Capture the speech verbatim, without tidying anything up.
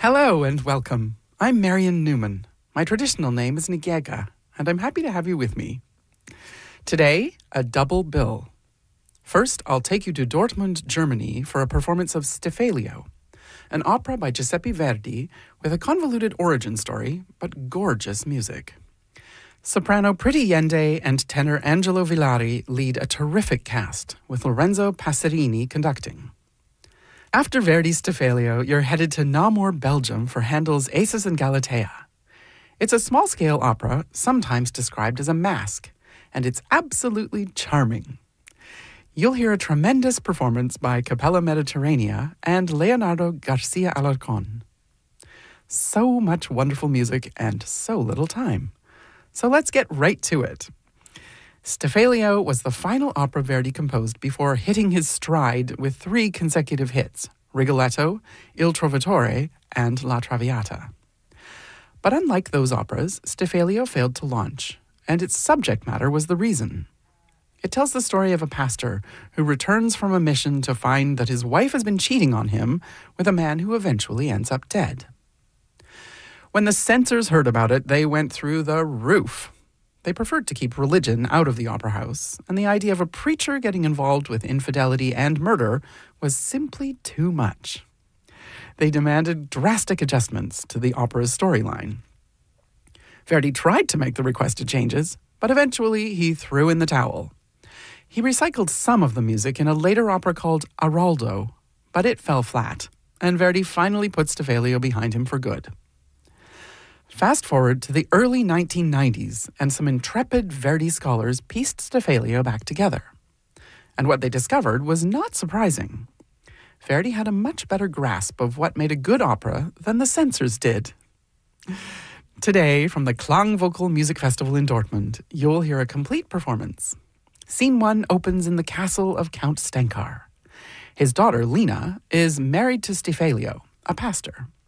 Hello and welcome. I'm Marion Newman. My traditional name is Nigega, and I'm happy to have you with me. Today, a double bill. First, I'll take you to Dortmund, Germany for a performance of Stephalio, an opera by Giuseppe Verdi with a convoluted origin story, but gorgeous music. Soprano Priti Yende and tenor Angelo Villari lead a terrific cast, with Lorenzo Passerini conducting. After Verdi's Stephalio, you're headed to Namur, Belgium for Handel's Acis and Galatea. It's a small-scale opera, sometimes described as a masque, and it's absolutely charming. You'll hear a tremendous performance by Capella Mediterranea and Leonardo Garcia Alarcón. So much wonderful music and so little time. So let's get right to it. Stephalio was the final opera Verdi composed before hitting his stride with three consecutive hits, Rigoletto, Il Trovatore, and La Traviata. But unlike those operas, Stephalio failed to launch, and its subject matter was the reason. It tells the story of a pastor who returns from a mission to find that his wife has been cheating on him with a man who eventually ends up dead. When the censors heard about it, they went through the roof. They preferred to keep religion out of the opera house, and the idea of a preacher getting involved with infidelity and murder was simply too much. They demanded drastic adjustments to the opera's storyline. Verdi tried to make the requested changes, but eventually he threw in the towel. He recycled some of the music in a later opera called Araldo, but it fell flat, and Verdi finally put Stephalio behind him for good. Fast forward to the early nineteen nineties, and some intrepid Verdi scholars pieced Stephalio back together. And what they discovered was not surprising. Verdi had a much better grasp of what made a good opera than the censors did. Today, from the Klangvocal Music Festival in Dortmund, you'll hear a complete performance. Scene one opens in the castle of Count Stenkar. His daughter, Lina, is married to Stephalio, a pastor,